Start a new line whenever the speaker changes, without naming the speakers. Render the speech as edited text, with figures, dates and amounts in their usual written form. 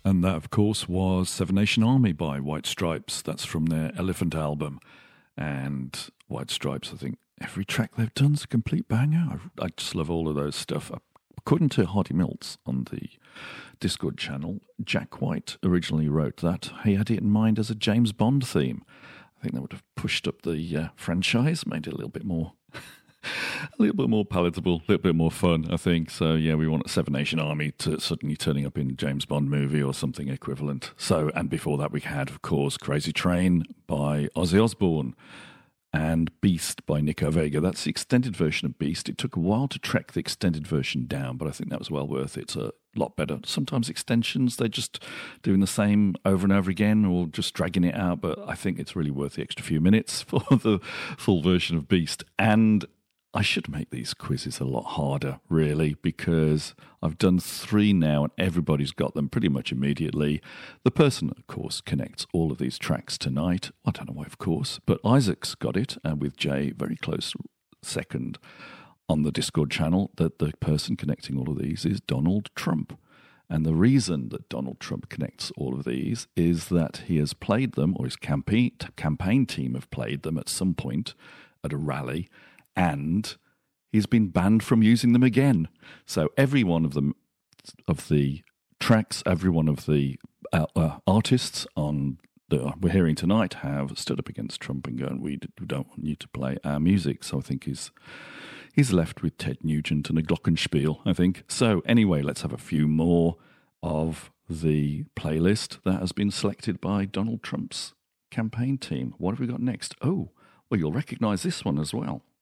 And that, of course, was Seven Nation Army by White Stripes. That's from their Elephant album. And White Stripes, I think every track they've done is a complete banger. I just love all of those stuff. According to Hardy Mills on the Discord channel, Jack White originally wrote that. He had it in mind as a James Bond theme. I think that would have pushed up the franchise, made it a little bit more palatable, a little bit more fun, I think. So, yeah, we want Seven Nation Army to suddenly turning up in a James Bond movie or something equivalent. So, and before that we had, of course, Crazy Train by Ozzy Osbourne and Beast by Nico Vega. That's the extended version of Beast. It took a while to track the extended version down, but I think that was well worth it. It's a lot better. Sometimes extensions, they're just doing the same over and over again or just dragging it out, but I think it's really worth the extra few minutes for the full version of Beast. And I should make these quizzes a lot harder, really, because I've done 3 now and everybody's got them pretty much immediately. The person, of course, connects all of these tracks tonight. I don't know why, of course, but Isaac's got it, and with Jay, very close second on the Discord channel, that the person connecting all of these is Donald Trump. And the reason that Donald Trump connects all of these is that he has played them, or his campaign team have played them at some point at a rally, and he's been banned from using them again. So every one of them, of the tracks, every one of the artists on that we're hearing tonight have stood up against Trump and gone, we don't want you to play our music. So I think he's left with Ted Nugent and a glockenspiel, I think. So anyway, let's have a few more of the playlist that has been selected by Donald Trump's campaign team. What have we got next? Oh, well, you'll recognise this one as well.